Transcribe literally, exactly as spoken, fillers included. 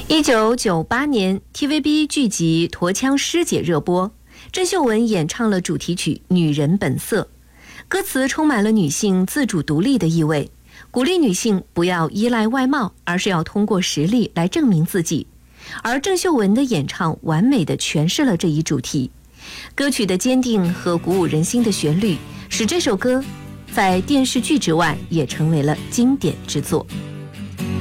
一九九八年 T V B 剧集《驼枪师姐》热播，郑秀文演唱了主题曲《女人本色》，歌词充满了女性自主独立的意味，鼓励女性不要依赖外貌，而是要通过实力来证明自己。而郑秀文的演唱完美地诠释了这一主题，歌曲的坚定和鼓舞人心的旋律，使这首歌在电视剧之外也成为了经典之作。